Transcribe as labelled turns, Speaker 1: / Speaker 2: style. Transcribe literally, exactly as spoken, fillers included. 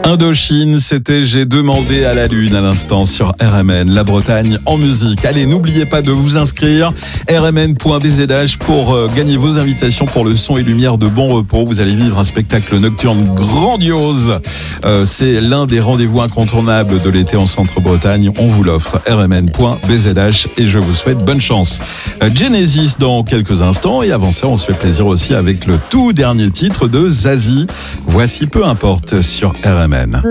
Speaker 1: Indochine, c'était J'ai demandé à la lune à l'instant sur R M N, la Bretagne en musique. Allez, n'oubliez pas de vous inscrire, r m n point b z h pour euh, gagner vos invitations pour le son et lumière de Bon Repos. Vous allez vivre un spectacle nocturne grandiose. Euh, c'est l'un des rendez-vous incontournables de l'été en Centre-Bretagne. On vous l'offre, r m n point b z h, et je vous souhaite bonne chance. Euh, Genesis dans quelques instants, et avant ça, on se fait plaisir aussi avec le tout dernier titre de Zazie. Voici Peu importe sur R M N.